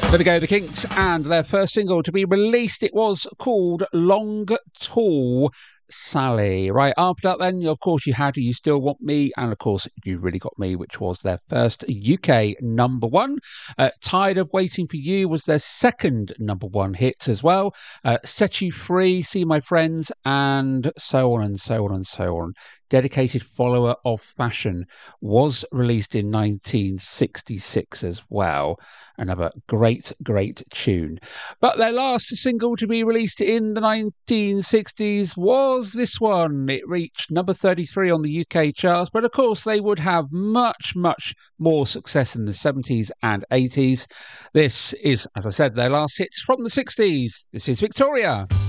There we go, the Kinks, and their first single to be released, it was called Long Tall Sally. Right, after that then, of course, you had You Still Want Me, and of course, You Really Got Me, which was their first UK number one. Tired of Waiting for You was their second number one hit as well. Set You Free, See My Friends, and so on and so on and so on. Dedicated Follower of Fashion was released in 1966 as well. Another great tune. But their last single to be released in the 1960s was this one. It reached number 33 on the UK charts, but of course they would have much more success in the 70s and 80s. This is, as I said, their last hits from the 60s. This is Victoria.